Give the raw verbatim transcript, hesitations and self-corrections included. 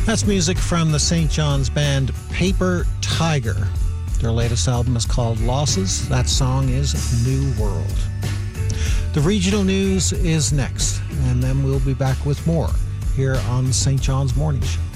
That's music from the Saint John's band Paper Tiger. Their latest album is called Losses. That song is New World. The regional news is next, and then we'll be back with more here on the Saint John's Morning Show.